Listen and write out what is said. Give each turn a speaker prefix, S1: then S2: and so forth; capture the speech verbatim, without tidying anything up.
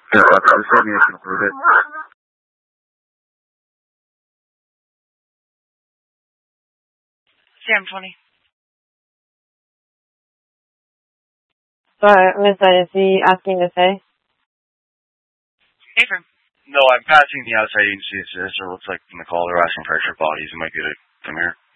S1: Yeah, that's the same you can prove it.
S2: Sam twenty.
S3: Sorry, Miss is he asking to say?
S2: Affirm.
S4: No, I'm passing the outside agency assist. It looks like from the call they're asking for extra bodies. It might be to come here.